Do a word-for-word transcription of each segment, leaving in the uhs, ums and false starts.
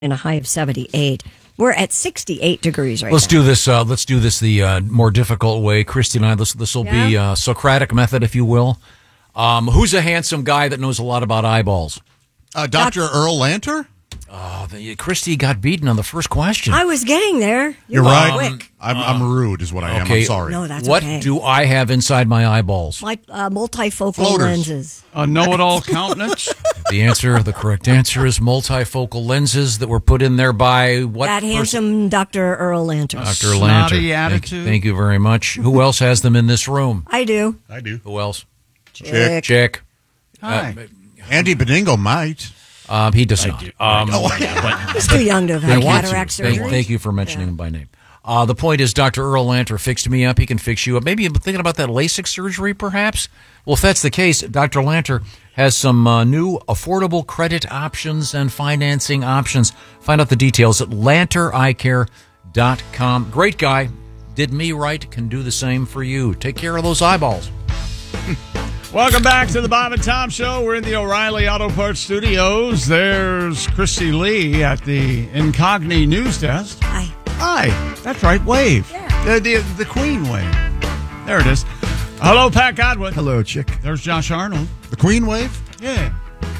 and a high of seventy-eight. We're at sixty-eight degrees right let's now. do this. Uh, let's do this the uh, more difficult way, Christy and I. This this will Yeah. be uh, Socratic method, if you will. Um, who's a handsome guy that knows a lot about eyeballs? Uh, Doctor Earl Lanter? Oh, the, Christy got beaten on the first question. I was getting there. You You're were right. Quick. I'm, I'm rude, is what I am. Okay. I'm sorry. No, that's what okay. do I have inside my eyeballs? My uh, multifocal Floaters. lenses. A know-it-all countenance? The answer, the correct answer is multifocal lenses that were put in there by what That person? handsome Doctor Earl Lanter. Doctor Snotty Lanter. Thank, attitude. thank you very much. Who else has them in this room? I do. I do. Who else? Chick. Chick. Hi. Andy Beningo might. Um, he does not. Um, He's too young to have had Thank you. cataract Thank, surgery. thank you for mentioning him by name. Uh, the point is, Doctor Earl Lanter fixed me up. He can fix you up. Maybe you're thinking about that LASIK surgery, perhaps? Well, if that's the case, Doctor Lanter has some uh, new affordable credit options and financing options. Find out the details at lanter eye care dot com. Great guy. Did me right. Can do the same for you. Take care of those eyeballs. Welcome back to the Bob and Tom Show. We're in the O'Reilly Auto Parts Studios. There's Christy Lee at the Incogni News Desk. Hi. Hi. That's right. Wave. Yeah. The, the, the Queen wave. There it is. Hello, Pat Godwin. Hello, Chick. There's Josh Arnold. The Queen Wave? Yeah.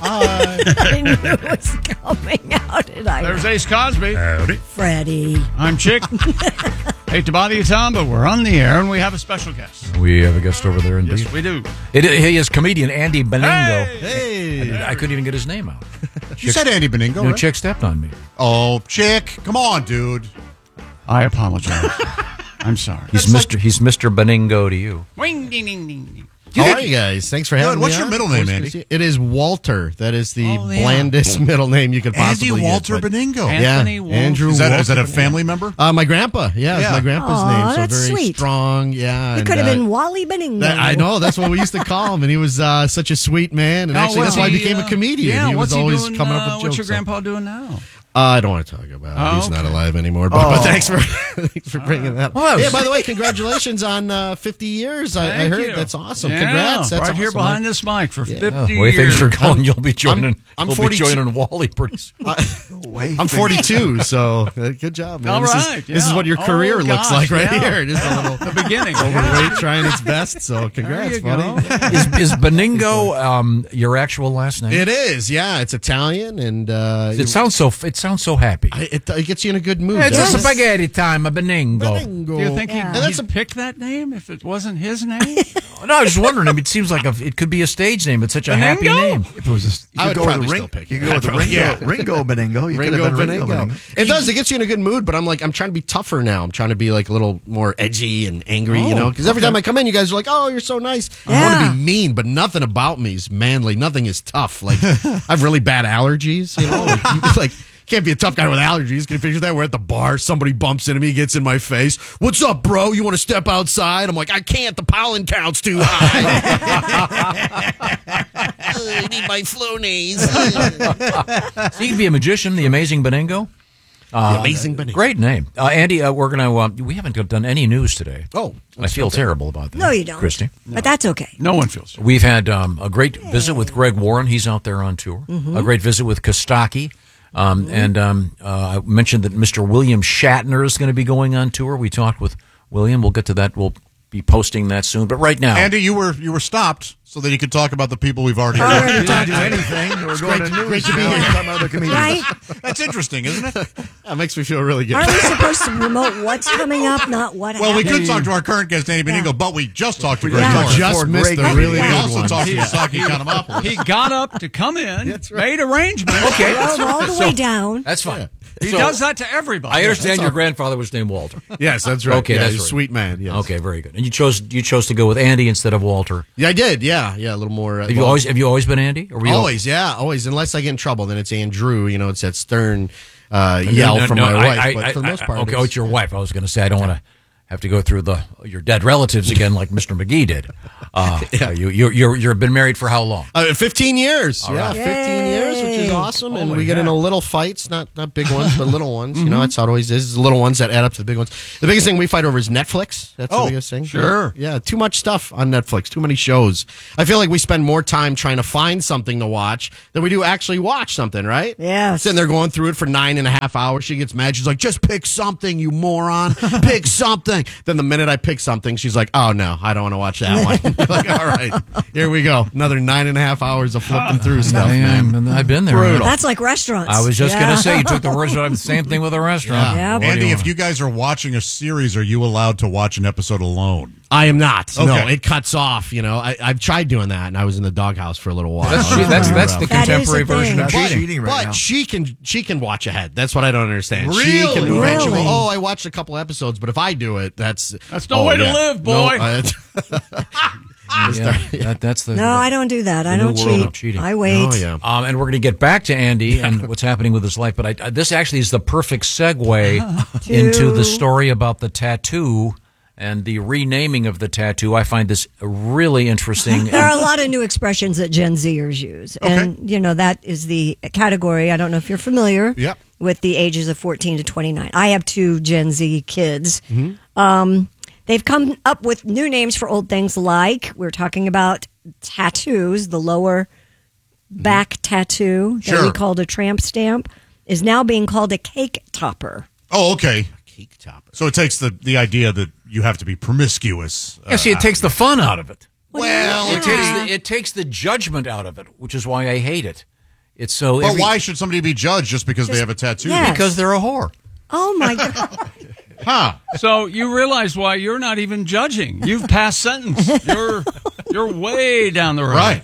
I knew it was coming out. Did I? There's Ace Cosby. Howdy. Freddie. I'm Chick. Hate to bother you, Tom, but we're on the air and we have a special guest. We have a guest over there, indeed. Yes, we do. It, he is comedian Andy Beningo. Hey! Hey. I couldn't even get his name out. You said Andy Beningo, No, right? Chick stepped on me. Oh, Chick. Come on, dude. I apologize. I'm sorry. He's That's Mister He's Mister Beningo to you. Wing, ding, ding, ding, ding. How are you guys? Thanks for having Good. me. What's your on. middle name, What's Andy? Christy? It is Walter. That is the Oh, yeah. blandest middle name you could possibly Andy Walter get. but- Beningo. Anthony Yeah, Walter. Andrew Is that, is that a Walter. family member? Uh, my grandpa. Yeah, it's Yeah. my grandpa's Aw, name. So that's very sweet. strong. Yeah. He and, could have uh, been Wally Beningo. that- I know. That's what we used to call him. And he was uh, such a sweet man. And Now, actually, what's that's why he he, became uh, a comedian. Yeah, he was what's always he doing, coming uh, up with jokes. What's your so- grandpa doing now? Uh, I don't want to talk about it. Oh, He's not okay. alive anymore. But, but Oh. thanks for thanks for bringing that Well, up. that Yeah, was- by the way, congratulations on uh, fifty years. I, I Thank heard you. that's awesome. Yeah, Congrats. That's right here awesome. behind this mic for Yeah. fifty Oh, the way years. things are going, you'll be joining. I'm you'll be forty-two. joining Wally pretty soon. I'm forty-two, so uh, good job, man. All this right, Is, This is yeah. what your Oh, career looks gosh, like right yeah. here. Just a little The beginning. overweight, trying its best. So There congrats, you buddy. go. is, is Beningo um, your actual last name? It is, yeah. It's Italian, and uh, It sounds so. It sounds so happy. I, it, it gets you in a good mood. It's doesn't a it? spaghetti time, a Beningo. Beningo. Do you think Yeah. he, And that's he'd a- pick that name if it wasn't his name? No, I was just wondering. I mean, it seems like a, it could be a stage name. It's such a happy Beningo? name. If it was a, you I could would go with probably Ring, still pick you it. could go with I'd probably- Ringo, Ringo Beningo. You could Ringo have been Ringo Beningo. Beningo. It does. It gets you in a good mood, but I'm like, I'm trying to be tougher now. I'm trying to be like a little more edgy and angry, you Oh, know? Because every time I come in, you guys are like, oh, you're so nice. I want Yeah. to be mean, but nothing about me is manly. Nothing is tough. Like, I have really bad allergies, you know? Like, you, like can't be a tough guy with allergies. Can you picture that? We're at the bar, somebody bumps into me, gets in my face. What's up, bro? You want to step outside? I'm like, I can't. The pollen count's too high. I need my Flonase. So you can be a magician, the amazing Beningo. Uh, Amazing Beningo. Great name, uh, Andy. Uh, we're gonna. Uh, we haven't done any news today. Oh, I feel terrible about that. No, you don't. Christy. But that's okay. No one feels. We've had um, a great visit with Greg Warren. He's out there on tour. A great visit with Kostaki. Um, And um, uh, I mentioned that Mister William Shatner is going to be going on tour. We talked with William. We'll get to that. We'll be posting that soon. But right now, Andy, you were you were stopped so that you could talk about the people we've already Already You didn't do anything. We're going to news. great to be now. here. Some other comedians. Right? That's interesting, isn't it? That makes me feel really good. Aren't we supposed to promote what's coming up, not what Well, we happened? could talk to our current guest, Andy Beningo, Yeah. but we just talked to Greg Yeah. Warren. Just Ford missed Greg the Warren. really We good also one. talked to Saki Kanemapolis. He got up to come in, That's right. made arrangements. okay, Drove all the way down. that's fine. He So, does that to everybody. I understand your grandfather was named Walter. Yes, that's right. Okay, yeah, that's he's a right. sweet man. Yes. Okay, very good. And you chose you chose to go with Andy instead of Walter. Yeah, I did. Yeah, yeah, a little more. Uh, Have you well, always have you always been Andy? Or were you always, yeah, always. Unless I get in trouble, then it's Andrew. You know, it's that stern uh, No, yell no, from no, my I- wife. I- but I- for the most I- part, okay, oh, it's- it's your wife. I was going to say I don't want to have to go through the your dead relatives again, like Mister McGee did. Uh, yeah. You you you're you've been married for how long? Uh, fifteen years. All yeah, right. fifteen years, which is awesome. And Holy we get heck. into little fights, not not big ones, but little ones. You know, that's how it always is. The little ones that add up to the big ones. The biggest thing we fight over is Netflix. That's Oh, the biggest thing. sure. Yeah, too much stuff on Netflix, too many shows. I feel like we spend more time trying to find something to watch than we do actually watch something, right? Yes. Sitting there going through it for nine and a half hours. She gets mad. She's like, just pick something, you moron. Pick something. Then the minute I pick something, she's like, oh, no, I don't want to watch that one. Like, all right, here we go. Another nine and a half hours of flipping through stuff, man. Man, I've been there. Brutal. That's like restaurants. I was just Yeah. going to say, you took the words out of the same thing with a restaurant. Yeah. What do Andy, you if want? you guys are watching a series, are you allowed to watch an episode alone? I am not. No, Okay. it cuts off. You know, I, I've tried doing that, and I was in the doghouse for a little while. That's, I was that's, pretty that's rough. the That is contemporary the version thing. of That's cheating. cheating right but now. she can she can watch ahead. That's what I don't understand. She Really? can eventually. Really? Oh, I watched a couple episodes, but if I do it, that's That's no oh, way to yeah. live, No, boy. I- Yeah, that, that's the. No, I don't do that. I new don't world of cheat. cheating. I wait. oh yeah. Um, and we're going to get back to Andy and what's happening with his life, but I, I, this actually is the perfect segue into the story about the tattoo and the renaming of the tattoo. I find this really interesting. There are a lot of new expressions that Gen Zers use. And, you know, that is the category. I don't know if you're familiar Yep. with the ages of fourteen to twenty-nine. I have two Gen Z kids. Mm-hmm. Um, they've come up with new names for old things like we're talking about tattoos, the lower back tattoo that we Sure. called a tramp stamp is now being called a cake topper. Oh, okay. Cake topper. So it takes the, the idea that you have to be promiscuous. Yeah, see, it takes the fun out of it. Well, It takes the, it takes the judgment out of it, which is why I hate it. It's so. But every- why should somebody be judged just because they have a tattoo? Yeah. Because they're a whore. Oh, my God. Huh. So you realize why you're not even judging. You've passed sentence. You're you're way down the road. Right.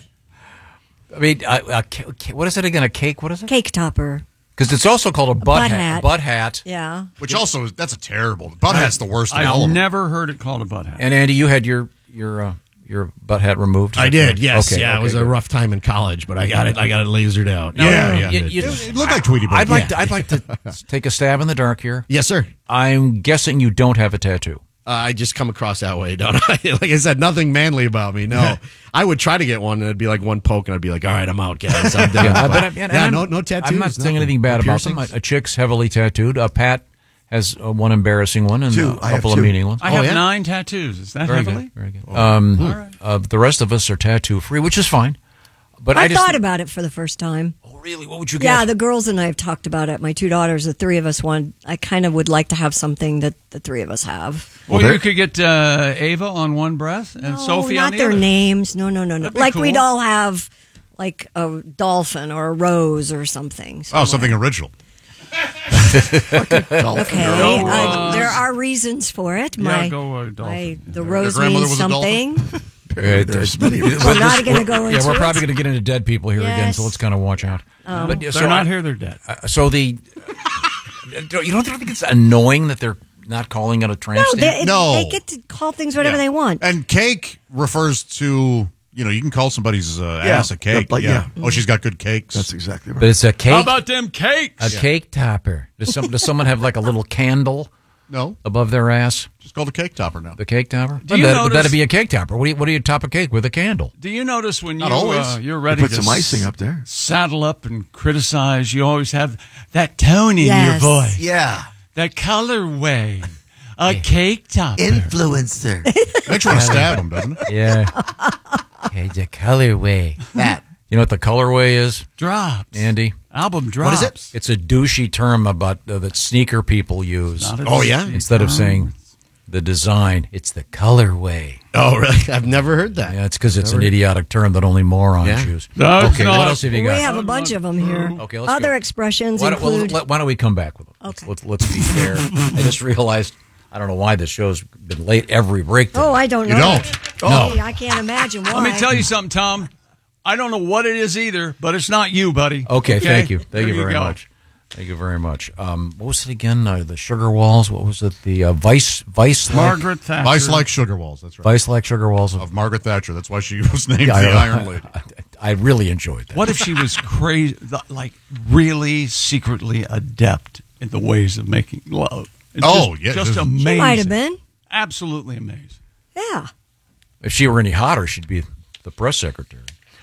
I mean, a, a, ca- what is it again? A cake? What is it? Cake topper. Because it's also called a butt, butt hat. hat. Butt hat. Yeah. Which also, is that's a terrible. Butt hat's the worst of all of I've them. never heard it called a butt hat. And Andy, you had your your uh, your butt hat removed. Is I that did. correct? Yes. Okay, yeah. okay, it was good. a rough time in college, but I got it. I got it lasered out. Yeah, yeah. You- you- it, it looked like Tweety Bird. I'd like Yeah. to, I'd like to take a stab in the dark here. Yes, sir. I'm guessing you don't have a tattoo. Uh, I just come across that way, don't I? Like I said, nothing manly about me. No, I would try to get one, and it'd be like one poke, and I'd be like, "All right, I'm out, guys. I'm done." Yeah, But- but I'm- and yeah, I'm- no, no tattoos. I'm not saying nothing. anything bad No about them. piercings. A, a chick's heavily tattooed. A Pat has uh, one embarrassing one and Two. a I have couple of two. meaning ones. I Oh, have yeah? nine tattoos. Is that Very heavily? good. Very good. Um, uh, the rest of us are tattoo free, which is fine. But I, I, just thought about it for the first time. Oh, really? What would you get? Yeah, the girls and I have talked about it. My two daughters, the three of us, one. I kind of would like to have something that the three of us have. Well, there- you could get uh, Ava on one breast and No, Sophie on not the their other. names. No, no, no, no. That'd be Like cool. we'd all have like a dolphin or a rose or something. Oh, something original. Okay, Go, I- uh, there are reasons for it. Yeah, My, go, uh, dolphin. my the rose grandmother means was a dolphin? something. Uh, There's many but reasons. We're not this- going to go into Yeah, we're it. probably going to get into dead people here again, Yes. so let's kind of watch out. but They're so not I- here. They're dead. uh, so the don't- you don't think it's annoying that they're not calling it a tramp No, stamp? they, No. they get to call things whatever Yeah. they want. And cake refers to, you know, you can call somebody's uh, Yeah. ass a cake. Like, yeah. Oh, she's got good cakes. That's exactly right. But it's a cake. How about them cakes? a cake topper? Does some does someone have like a little candle no, above their ass? just called a cake topper now. The cake topper? Do you that, notice- that'd be a cake topper. What do you what do you top a cake with? A candle? Do you notice when you Not always. uh, you're You ready put to some icing s- up there. saddle up and criticize, you always have that tone in Yes. your voice, Yeah. that colorway, a cake topper. Influencer. Makes you want to stab him, doesn't it? Yeah. Okay, the colorway. That. You know what the colorway is, drops. Andy? Album drops. What is it? It's a douchey term about uh, that sneaker people use. Not a Oh, yeah? deceit. Instead of saying the design, it's the colorway. Oh, really? I've never heard that. Yeah, it's because it's an idiotic term that only morons Yeah. use. No, it's okay, not. what else have you We got? have a bunch of them here. Okay, let's Other go. expressions Why don't, well, include. let- why don't we come back with them? Okay. Let's, let's, let's be fair. I just realized, I don't know why this show's been late every break. oh, I don't You know. don't? No. Gee, I can't imagine why. Let me tell you something, Tom. I don't know what it is either, but it's not you, buddy. Okay, thank you. Thank There you very go. much. Thank you very much. Um, what was it again? Uh, the sugar walls? What was it? The uh, vice, vice, Margaret Thatcher. Vice like sugar walls. That's right. vice like sugar walls. Of Margaret Thatcher. That's why she was named Yeah, the I, Iron Lady. I, I really enjoyed that. What if she was crazy, like really secretly adept in the ways of making love? It's Oh, just, yeah, just this- amazing. She might have been. Absolutely amazing. Yeah. If she were any hotter, she'd be the press secretary.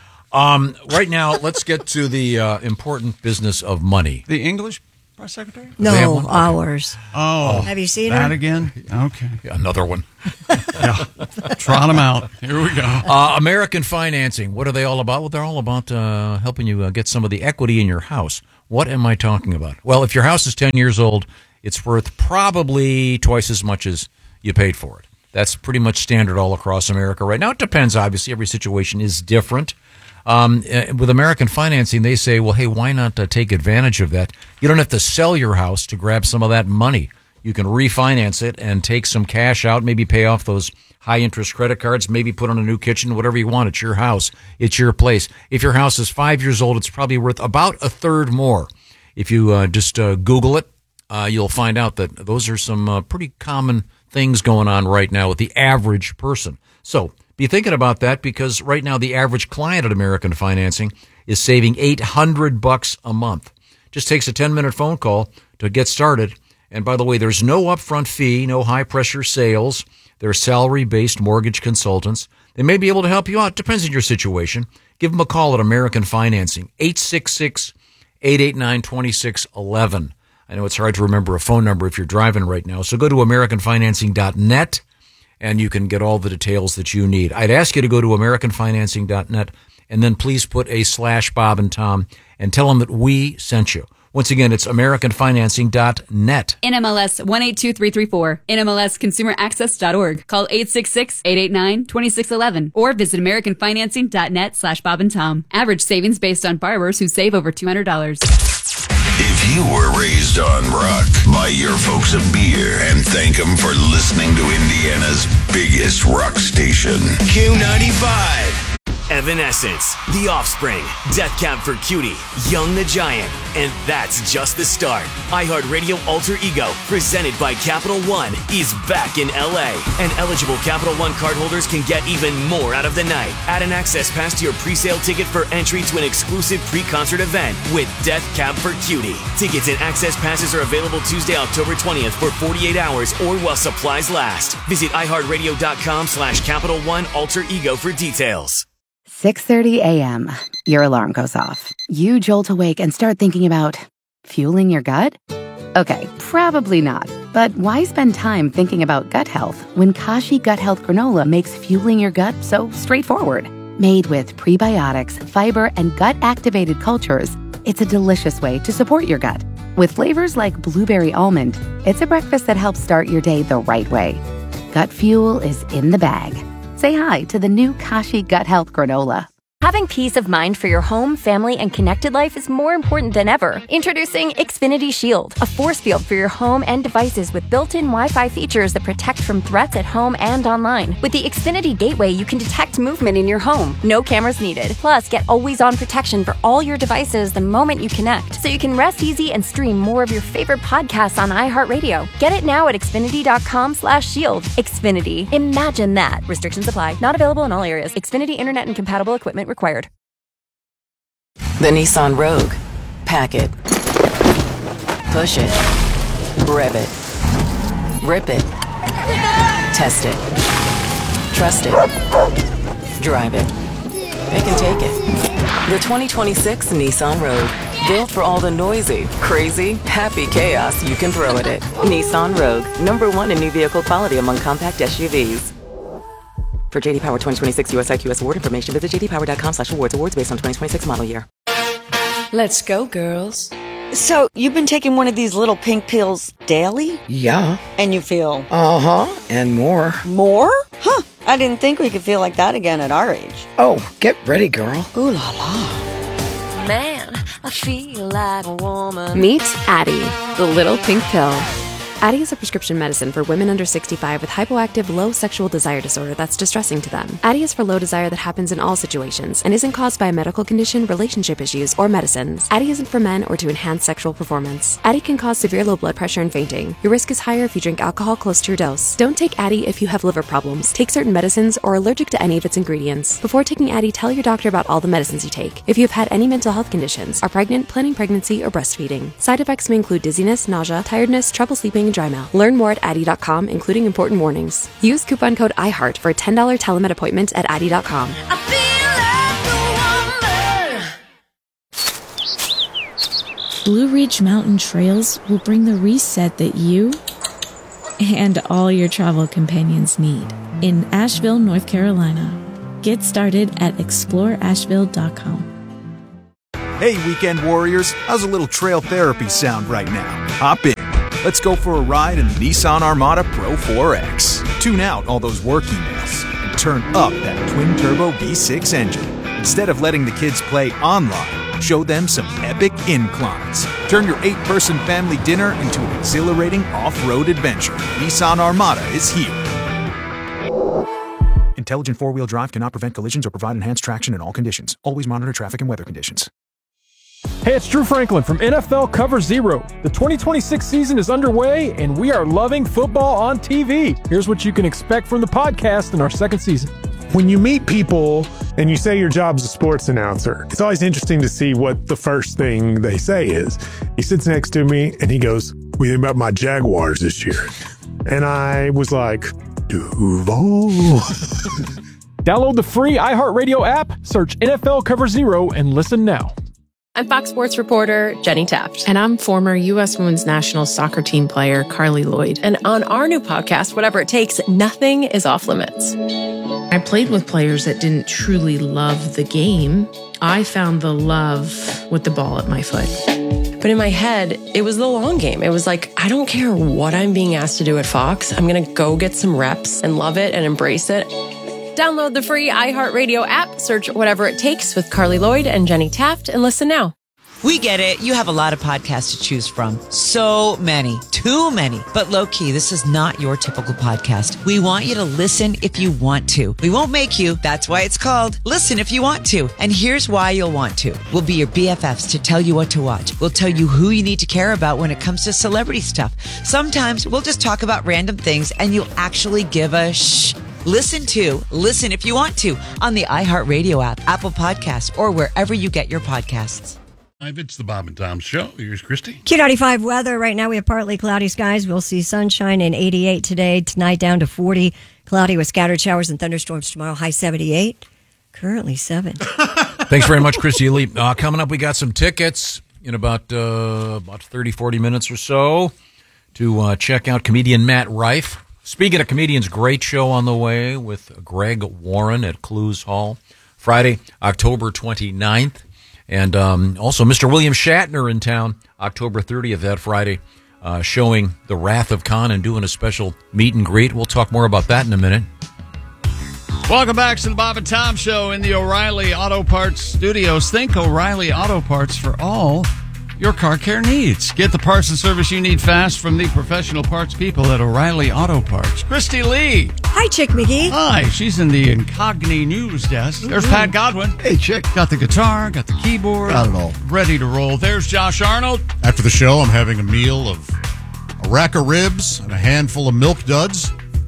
Um, right now, let's get to the uh, important business of money. The English press secretary? They have No, one? Okay. ours. Oh. Have you seen that her? again? Okay. Yeah, another one. Yeah. Trot them out. Here we go. Uh, American financing. What are they all about? Well, they're all about uh, helping you uh, get some of the equity in your house. What am I talking about? Well, if your house is ten years old, it's worth probably twice as much as you paid for it. That's pretty much standard all across America right now. It depends, obviously. Every situation is different. Um, uh, with American financing, they say, well, hey, why not uh, take advantage of that? You don't have to sell your house to grab some of that money. You can refinance it and take some cash out, maybe pay off those high-interest credit cards, maybe put on a new kitchen, whatever you want. It's your house. It's your place. If your house is five years old, it's probably worth about a third more. If you uh, just uh, Google it, uh, you'll find out that those are some uh, pretty common things going on right now with the average person. So be thinking about that, because right now the average client at American Financing is saving eight hundred bucks a month. Just takes a ten-minute phone call to get started. And by the way, there's no upfront fee, no high-pressure sales. They're salary-based mortgage consultants. They may be able to help you out. Depends on your situation. Give them a call at American Financing, eight six six, eight eight nine, two six one one. I know it's hard to remember a phone number if you're driving right now, so go to american financing dot net and you can get all the details that you need. I'd ask you to go to american financing dot net and then please put a slash Bob and Tom and tell them that we sent you. Once again, it's american financing dot net. N M L S one eight two three three four. N M L S consumer access dot org. Call eight six six, eight eight nine, two six one one or visit american financing dot net slash Bob and Tom. Average savings based on borrowers who save over two hundred dollars. If you were raised on rock, buy your folks a beer and thank them for listening to Indiana's biggest rock station. Q ninety-five. Evanescence, The Offspring, Death Cab for Cutie, Young the Giant, and that's just the start. iHeartRadio Alter Ego, presented by Capital One, is back in L A, and eligible Capital One cardholders can get even more out of the night. Add an access pass to your pre-sale ticket for entry to an exclusive pre-concert event with Death Cab for Cutie. Tickets and access passes are available Tuesday, October twentieth for forty-eight hours or while supplies last. Visit iHeartRadio.com slash Capital One Alter Ego for details. six thirty a.m. Your alarm goes off. You jolt awake and start thinking about fueling your gut? Okay, probably not. But why spend time thinking about gut health when Kashi Gut Health Granola makes fueling your gut so straightforward? Made with prebiotics, fiber, and gut-activated cultures, it's a delicious way to support your gut. With flavors like blueberry almond, it's a breakfast that helps start your day the right way. Gut fuel is in the bag. Say hi to the new Kashi Gut Health Granola. Having peace of mind for your home, family, and connected life is more important than ever. Introducing Xfinity Shield, a force field for your home and devices with built-in Wi-Fi features that protect from threats at home and online. With the Xfinity Gateway, you can detect movement in your home. No cameras needed. Plus, get always-on protection for all your devices the moment you connect, so you can rest easy and stream more of your favorite podcasts on iHeartRadio. Get it now at Xfinity.com slash shield. Xfinity. Imagine that. Restrictions apply. Not available in all areas. Xfinity Internet and compatible equipment required. The Nissan Rogue. Pack it. Push it. Rev it. Rip it. Test it. Trust it. Drive it. Pick and take it. The twenty twenty-six Nissan Rogue. Built for all the noisy, crazy, happy chaos you can throw at it. Nissan Rogue. Number one in new vehicle quality among compact S U Vs. For J D Power twenty twenty-six U S I Q S award information, visit j d power dot com slash awards. Awards based on twenty twenty-six model year. Let's go, girls. So, you've been taking one of these little pink pills daily? Yeah. And you feel? Uh-huh, and more. More? Huh, I didn't think we could feel like that again at our age. Oh, get ready, girl. Ooh la la. Man, I feel like a woman. Meet Addyi, the little pink pill. Addyi is a prescription medicine for women under sixty-five with hypoactive low sexual desire disorder that's distressing to them. Addyi is for low desire that happens in all situations and isn't caused by a medical condition, relationship issues, or medicines. Addyi isn't for men or to enhance sexual performance. Addyi can cause severe low blood pressure and fainting. Your risk is higher if you drink alcohol close to your dose. Don't take Addyi if you have liver problems, take certain medicines, or are allergic to any of its ingredients. Before taking Addyi, tell your doctor about all the medicines you take. If you have had any mental health conditions, are pregnant, planning pregnancy, or breastfeeding. Side effects may include dizziness, nausea, tiredness, trouble sleeping, dry mouth. Learn more at Addy dot com, including important warnings. Use coupon code I heart for a ten dollars telemed appointment at Addy dot com. Blue Ridge Mountain Trails will bring the reset that you and all your travel companions need in Asheville, North Carolina. Get started at explore asheville dot com. Hey, weekend warriors, how's a little trail therapy sound right now? Hop in. Let's go for a ride in the Nissan Armada Pro four X. Tune out all those work emails and turn up that twin-turbo V six engine. Instead of letting the kids play online, show them some epic inclines. Turn your eight-person family dinner into an exhilarating off-road adventure. Nissan Armada is here. Intelligent four-wheel drive cannot prevent collisions or provide enhanced traction in all conditions. Always monitor traffic and weather conditions. Hey, it's Drew Franklin from N F L Cover Zero. The twenty twenty-six season is underway, and we are loving football on T V. Here's what you can expect from the podcast in our second season. When you meet people and you say your job's a sports announcer, it's always interesting to see what the first thing they say is. He sits next to me and he goes, "What do you think about my Jaguars this year?" And I was like, Duval. Download the free iHeartRadio app, search N F L Cover Zero, and listen now. I'm Fox Sports reporter Jenny Taft. And I'm former U S Women's National Soccer Team player Carly Lloyd. And on our new podcast, Whatever It Takes, nothing is off limits. I played with players that didn't truly love the game. I found the love with the ball at my foot. But in my head, it was the long game. It was like, I don't care what I'm being asked to do at Fox. I'm going to go get some reps and love it and embrace it. Download the free iHeartRadio app, search Whatever It Takes with Carly Lloyd and Jenny Taft, and listen now. We get it. You have a lot of podcasts to choose from. So many. Too many. But low-key, this is not your typical podcast. We want you to listen if you want to. We won't make you. That's why it's called Listen If You Want To. And here's why you'll want to. We'll be your B F Fs to tell you what to watch. We'll tell you who you need to care about when it comes to celebrity stuff. Sometimes we'll just talk about random things and you'll actually give a shh. Listen to Listen If You Want To on the iHeartRadio app, Apple Podcasts, or wherever you get your podcasts. It's the Bob and Tom Show. Here's Christy. Q ninety-five weather. Right now we have partly cloudy skies. We'll see sunshine in eighty-eight today. Tonight down to forty. Cloudy with scattered showers and thunderstorms tomorrow. High seventy-eight. Currently seven. Thanks very much, Christy Lee. Uh, coming up, we got some tickets in about uh, about thirty, forty minutes or so to uh, check out comedian Matt Rife. Speaking of comedians, great show on the way with Greg Warren at Clues Hall. Friday, October twenty-ninth. And um, also Mister William Shatner in town, October thirtieth, that Friday, uh, showing The Wrath of Khan and doing a special meet and greet. We'll talk more about that in a minute. Welcome back to the Bob and Tom Show in the O'Reilly Auto Parts Studios. Think O'Reilly Auto Parts for all your car care needs. Get the parts and service you need fast from the professional parts people at O'Reilly Auto Parts. Christy Lee. Hi, Chick McGee. Hi. She's in the Incogni News Desk. There's Pat Godwin. Hey, Chick. Got the guitar, got the keyboard. Got it all. Ready to roll. There's Josh Arnold. After the show, I'm having a meal of a rack of ribs and a handful of Milk Duds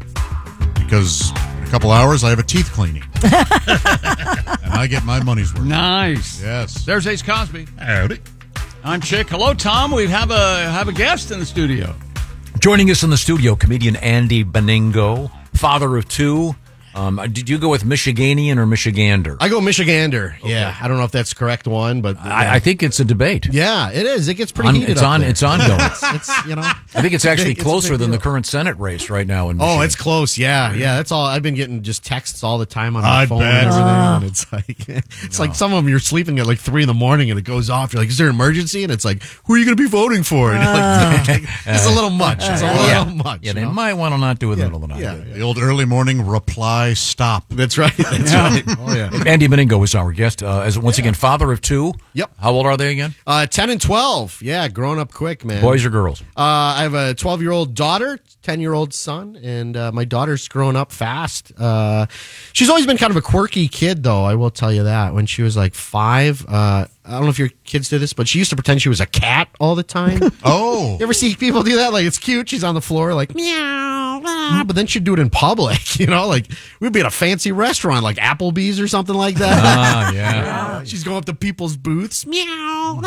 because in a couple hours I have a teeth cleaning. And I get my money's worth. Nice. Yes. There's Ace Cosby. Howdy. I'm Chick. Hello, Tom. We have a have a guest in the studio. Joining us in the studio, comedian Andy Beningo, father of two. Um, did you go with Michiganian or Michigander? I go Michigander. Okay. Yeah, I don't know if that's the correct one, but I, yeah. I think it's a debate. Yeah, it is. It gets pretty on, heated. It's up on. there. It's ongoing. it's, it's you know. I think it's actually it's closer than deal. the current Senate race right now. In Michigan. Oh, it's close. Yeah, yeah. That's all. I've been getting just texts all the time on my I phone bet. and everything. Uh. And it's like it's like some of them you're sleeping at like three in the morning and it goes off. You're like, is there an emergency? And it's like, who are you going to be voting for? And Uh. like, it's a little much. It's a little yeah. much. Yeah, you they know? might want to not do it in Yeah. the middle of the night. Yeah. The old early morning reply stop. That's right. That's Yeah. right. Oh yeah. Andy Beningo is our guest. Uh, as once again, father of two. Yep. How old are they again? Uh, ten and twelve. Yeah, growing up quick, man. Boys or girls? Uh, I have a twelve-year-old daughter, ten-year-old son, and uh, my daughter's growing up fast. Uh, she's always been kind of a quirky kid, though, I will tell you that. When she was like five, uh, I don't know if your kids do this, but she used to pretend she was a cat all the time. Oh. You ever see people do that? Like, it's cute. She's on the floor like, meow, meow, but then she'd do it in public, you know? Like, we'd be at a fancy restaurant, like Applebee's or something like that. Ah, yeah. She's going up to people's booths, meow, meow.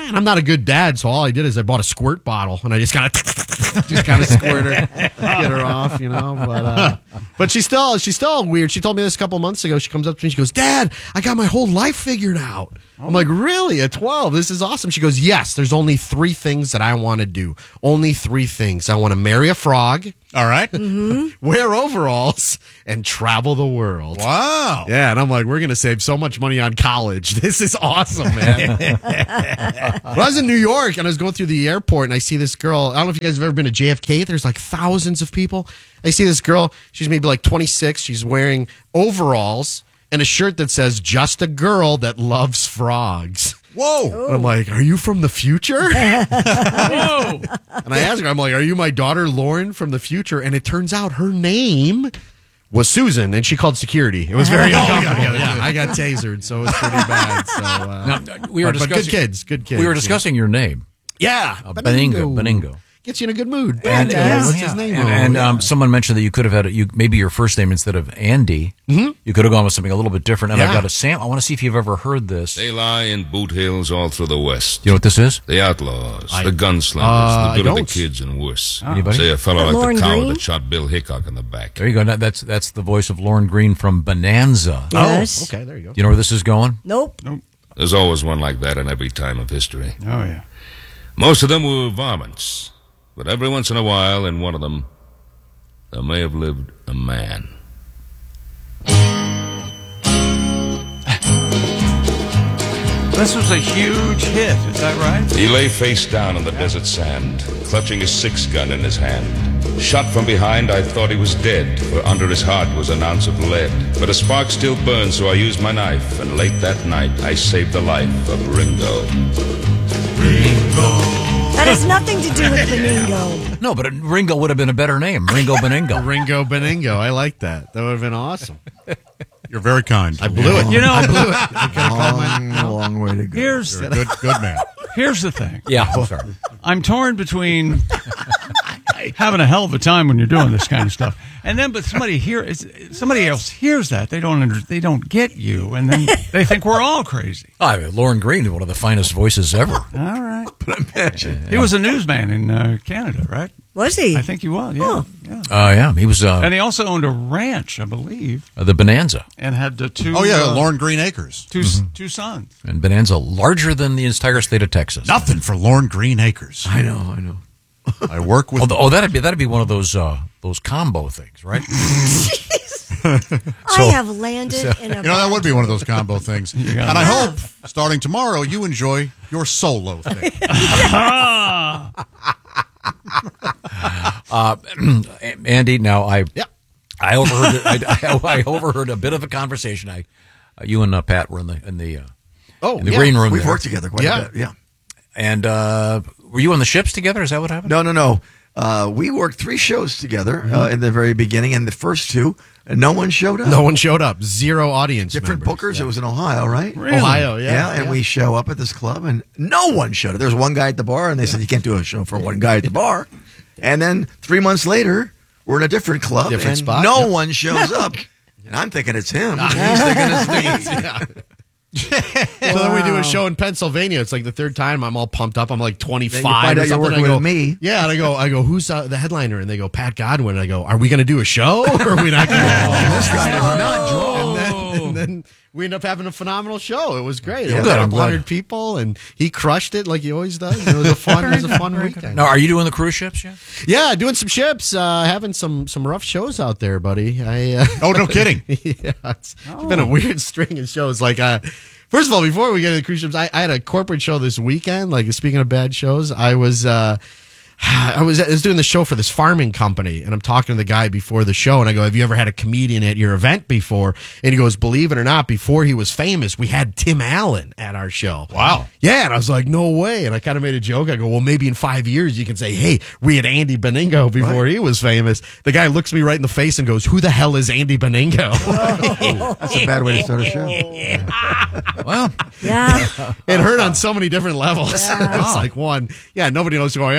and I'm not a good dad, so all I did is I bought a squirt bottle and I just kind of just kind of squirt her, get her off, you know. But uh, but she's still she's still weird. She told me this a couple months ago. She comes up to me, she goes, "Dad, I got my whole life figured out." I'm like, "Really? At twelve? This is awesome." She goes, "Yes, there's only three things that I want to do. Only three things. I want to marry a frog. All right. Mm-hmm. Wear overalls and travel the world." Wow. Yeah, and I'm like, we're going to save so much money on college. This is awesome, man. When I was in New York and I was going through the airport and I see this girl. I don't know if you guys have ever been to J F K. There's like thousands of people. I see this girl. She's maybe like twenty-six. She's wearing overalls and a shirt that says, "Just a girl that loves frogs." Whoa. And I'm like, "Are you from the future?" Whoa. And I asked her, I'm like, "Are you my daughter Lauren from the future?" And it turns out her name was Susan, and she called security. It was very uncomfortable. Yeah, yeah, I got tasered, so it was pretty bad. So uh, Now, we were but, but discussing good kids, good kids. We were discussing your name. Yeah, uh, Beningo. Beningo. Gets you in a good mood. And, Yeah. uh, What's yeah. his name? And, Oh, and yeah. um, someone mentioned that you could have had a, you maybe your first name instead of Andy. Mm-hmm. You could have gone with something a little bit different. And I Yeah. got a Sam. I want to see if you've ever heard this. They lie in boot hills all through the West. You know what this is? The outlaws, I- the gunslingers, Uh, the good I of the don't. kids, and worse. Anybody? Say a fellow like Lauren the coward Green? that shot Bill Hickok in the back. There you go. Now, That's that's the voice of Lauren Green from Bonanza. Yes. Oh, okay, there you go. Do you know where this is going? Nope. Nope. There's always one like that in every time of history. Oh, yeah. Most of them were varmints, but every once in a while, in one of them, there may have lived a man. This was a huge hit, is that right? He lay face down on the desert sand, clutching his six-gun in his hand. Shot from behind, I thought he was dead, for under his heart was an ounce of lead. But a spark still burned, so I used my knife, and late that night I saved the life of Ringo. That has nothing to do with Beningo. No, but Ringo would have been a better name. Ringo Beningo. Ringo Beningo. I like that. That would have been awesome. You're very kind. I blew it. You know- I blew it. I could have called my. Long, long way to go. Here's You're a good, good man. Here's the thing. Yeah, I'm sorry. I'm torn between having a hell of a time when you're doing this kind of stuff, and then but somebody hear somebody else hears that they don't under, they don't get you, and then they think we're all crazy. I mean, Lauren Green is one of the finest voices ever. All right, but imagine he was a newsman in uh, Canada, right? Was he? I think he was. Yeah, yeah. Oh, yeah. He was uh, And he also owned a ranch, I believe, uh, the Bonanza. and had the two. Oh, yeah, uh, Lauren Green Acres. two Mm-hmm. two sons. And Bonanza larger than the entire state of Texas. Nothing for Lauren Green Acres. I know, I know. I work with. Oh, th- oh, that'd be that'd be one of those uh, those combo things, right? I have landed so- in a. You know, that would be one of those combo things. And got I it. hope, starting tomorrow, you enjoy your solo thing. uh, Andy, now I Yeah. I overheard I, I, I overheard a bit of a conversation. I uh, you and uh, Pat were in the in the uh, Oh, in the yeah. green room. We've there. worked together quite Yeah. a bit. Yeah. And uh, were you on the ships together? Is that what happened? No, no, no. Uh, we worked three shows together uh, in the very beginning, and the first two, uh, no one showed up. No one showed up. Zero audience. Different members. bookers. Yeah. It was in Ohio, right? Really? Ohio, yeah, Yeah, and yeah. we show up at this club, and no one showed up. There's one guy at the bar, and they said, you can't do a show for one guy at the bar. And then three months later, we're in a different club, Different and spot, no yep. one shows up. And I'm thinking it's him. He's thinking it's me. Yeah. So then we do a show in Pennsylvania. It's like the third time. I'm all pumped up. I'm like twenty-five. Then you find or out you're something. working I go, with me. Yeah, and I go, I go, who's uh, the headliner? And they go, Pat Godwin. And I go, are we going to do a show or are we not going to? This guy does not draw. And then, and then we end up having a phenomenal show. It was great. It Yeah, was good. like I'm a glad. hundred people, and he crushed it like he always does. It was a fun, it was a fun weekend. Now, are you doing the cruise ships yet? Yeah, doing some ships, uh, having some some rough shows out there, buddy. I uh, Oh, no kidding. yeah, it's, it's been a weird string of shows. Like, uh, first of all, before we get to the cruise ships, I, I had a corporate show this weekend. Like, speaking of bad shows, I was. Uh, I was, I was doing the show for this farming company, and I'm talking to the guy before the show, and I go, have you ever had a comedian at your event before? And he goes, believe it or not, before he was famous, we had Tim Allen at our show. Wow. Yeah, and I was like, no way. And I kind of made a joke. I go, well, maybe in five years you can say, hey, we had Andy Beningo before he was famous. The guy looks me right in the face and goes, who the hell is Andy Beningo? That's a bad way to start a show. Well, Yeah. It hurt on so many different levels. It's like, one, yeah, nobody knows who I am, but then two,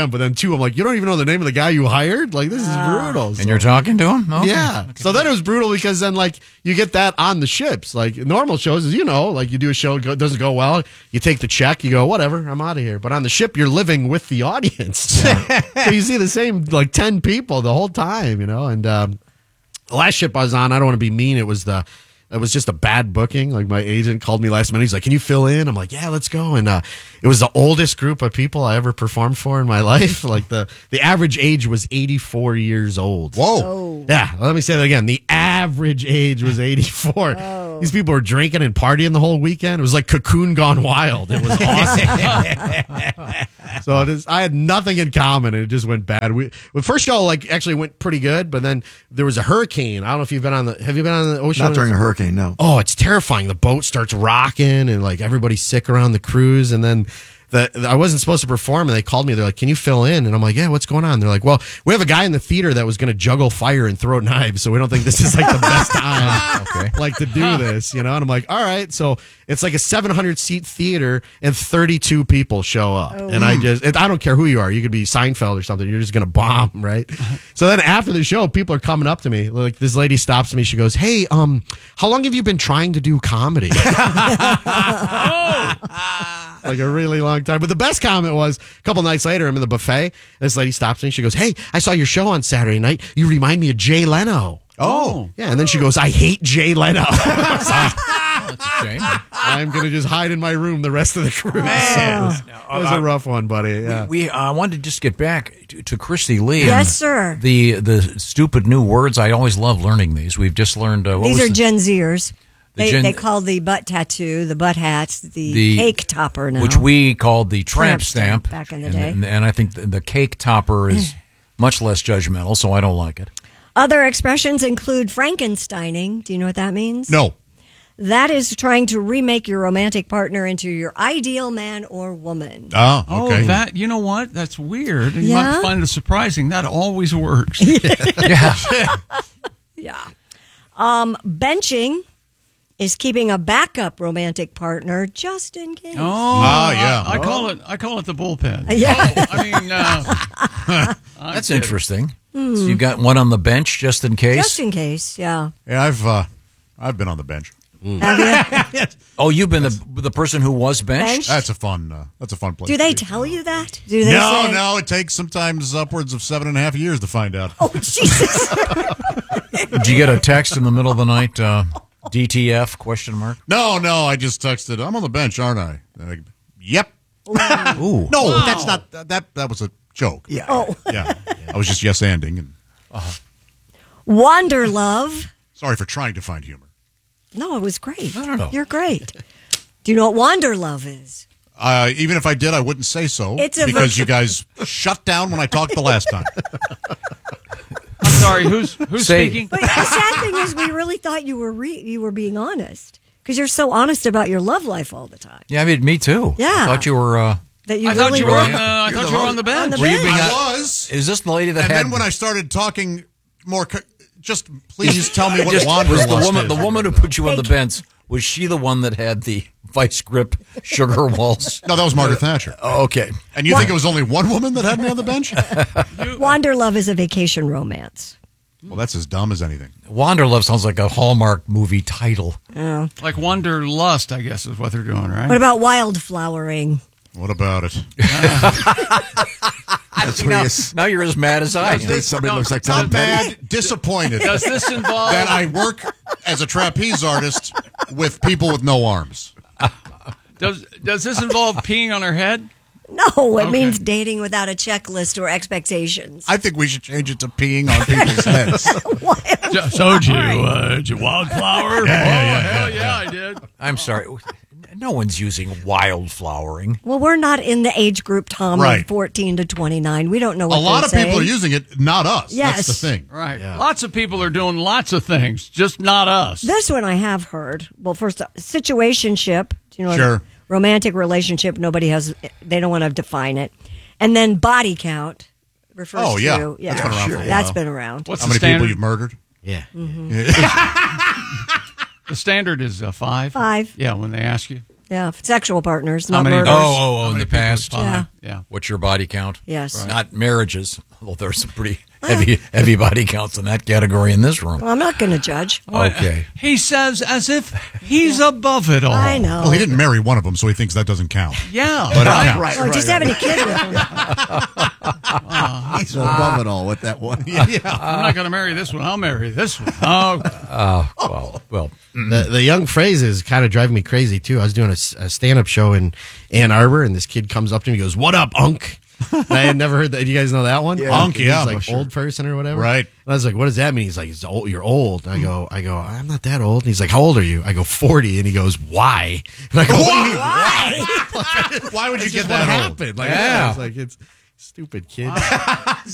I'm like, you don't even know the name of the guy you hired? Like, this is brutal. So- And you're talking to him? Okay. Yeah. So then it was brutal because then, like, you get that on the ships. Like, normal shows is, you know, like, you do a show, it go- doesn't go well, you take the check, you go, whatever, I'm out of here. But on the ship, you're living with the audience. So you see the same, like, ten people the whole time, you know? And um, the last ship I was on, I don't want to be mean, it was the... It was just a bad booking. Like, my agent called me last minute. He's like, can you fill in? I'm like, yeah, let's go. And uh, it was the oldest group of people I ever performed for in my life. Like, the, the average age was eighty-four years old. Whoa. Oh. Yeah, let me say that again. The average age was eighty-four. Oh. These people were drinking and partying the whole weekend. It was like Cocoon gone wild. It was awesome. So it is, I had nothing in common, and it just went bad. We the first show like actually went pretty good, but then there was a hurricane. I don't know if you've been on the. Have you been on the ocean? Not during a hurricane, no. Oh, it's terrifying. The boat starts rocking, and like everybody's sick around the cruise, and then. The, the, I wasn't supposed to perform, and they called me. They're like, can you fill in? And I'm like, yeah, what's going on? They're like, well, we have a guy in the theater that was going to juggle fire and throw knives, so we don't think this is like the best time Okay. like to do this, you know? And I'm like, all right. So it's like a seven hundred seat theater, and thirty-two people show up. Oh. And I just, it, I don't care who you are. You could be Seinfeld or something. You're just going to bomb, right? So then after the show, people are coming up to me. Like, this lady stops me. She goes, hey, um, how long have you been trying to do comedy? Like a really long time. But the best comment was a couple nights later, I'm in the buffet. This lady stops me. She goes, hey, I saw your show on Saturday night. You remind me of Jay Leno. Oh. Yeah. And then she goes, I hate Jay Leno. That's a shame. I'm going to just hide in my room the rest of the cruise. Man. So it was, it was a rough one, buddy. Yeah. We I uh, wanted to just get back to, to Christy Lee. Yes, and sir. The the stupid new words. I always love learning these. We've just learned. Uh, what These was are the- Gen Zers. The They, Gen- they call the butt tattoo, the butt hats, the, The- cake topper now. which we called the tramp, Tramp stamp stamp back in the and, day. And, and I think the, the cake topper is much less judgmental, so I don't like it. Other expressions include Frankensteining. Do you know what that means? No. That is trying to remake your romantic partner into your ideal man or woman. Oh, Oh, okay. that, you know what? That's weird. You Yeah? might find it surprising. That always works. Yeah. Yeah. Um, benching is keeping a backup romantic partner just in case. Oh, Ah, yeah. I, I call it. I call it the bullpen. Yeah. Oh, I mean, uh, That's kidding. interesting. Hmm. So you got one on the bench just in case? Just in case, yeah. Yeah, I've uh, I've been on the bench. Have you? Oh, you've been the the person who was benched? Benched? That's a fun. Uh, that's a fun place. Do to they be. tell you that? Do they No, say, no. It takes sometimes upwards of seven and a half years to find out. Oh, Jesus. Did you get a text in the middle of the night? Uh, D T F question mark? No, no. I just texted. I'm on the bench, aren't I? And I yep. Ooh. No, that's not. That that was a joke. Yeah. Oh. Yeah. I was just yes anding, and Wander love. sorry for trying to find humor. No, it was great. No, no, no. You're great. Do you know what wander love is? Uh, even if I did, I wouldn't say so It's a because virtu- you guys shut down when I talked the last time. I'm sorry. Who's who's Say- speaking? But the sad thing is, we really thought you were re- you were being honest because you're so honest about your love life all the time. Yeah, I mean, me too. Yeah. I thought you were. Uh, That you I really thought you were were. on the. I thought you were on the bench. On the Were you bench. being I a- was. is this the lady that And had. then when I started talking more, co- just please tell me what just, wanderlust was the woman, is. the woman who put you on the bench, was she the one that had the vice grip sugar walls? No, that was Margaret Thatcher. Oh, okay. And you think it was only one woman that had me on the bench? Wander love is a vacation romance. Well, that's as dumb as anything. Wanderlove sounds like a Hallmark movie title. Oh. Like Wanderlust, I guess, is what they're doing, right? What about wildflowering? What about it? That's where you s- Now you're as mad as I am. date somebody no, looks like Not Tom Petty. bad, disappointed Does this involve? that I work as a trapeze artist with people with no arms. Does Does this involve peeing on her head? No, it Okay. means dating without a checklist or expectations. I think we should change it to peeing on people's heads. So did you, uh, did you wildflower? Yeah, yeah, yeah, oh, hell yeah, yeah, I did. I'm sorry. No one's using wildflowering. Well, we're not in the age group, Tom, Right. of fourteen to twenty-nine. We don't know A what lot they're of people saying. are using it, not us. Yes. That's the thing. Right. Lots of people are doing lots of things, just not us. This one I have heard. Well, first, situationship. Do you know what Sure. a romantic relationship? Nobody has. They don't want to define it. And then body count refers Oh, yeah. to. That's been around for a That's while. been around. What's How the many standard? people you've murdered? Yeah. The standard is uh, five. Five. Yeah, when they ask you. Yeah, sexual partners, How not many- murders. Oh, oh, oh, in many the people past. is fine? Yeah. Yeah. What's your body count? Yes. Right. Not marriages. Well, there's some pretty heavy, heavy body counts in that category in this room. Well, I'm not going to judge. Okay. He says as if he's above it all. I know. Well, he didn't marry one of them, so he thinks that doesn't count. Yeah. But it right, counts. right, Or right, just right. having a kid with him. He's above it all with that one. Yeah. I'm not going to marry this one. I'll marry this one. Oh, Uh, well, well. The, the young phrase is kind of driving me crazy too. I was doing a, s- a stand-up show in Ann Arbor, and this kid comes up to me and goes, "What up, Unk?" And I had never heard that. Do you guys know that one? Yeah. Unk, He's yeah, like for sure. old person or whatever. Right. And I was like, "What does that mean?" He's like, "It's old, you're old." And I go, "I go, I'm not that old." And he's like, "How old are you?" I go, forty. And he goes, "Why?" And I go, Why? Why would you That's get just that what old? happened? Like, Yeah. yeah. It's like it's stupid kid.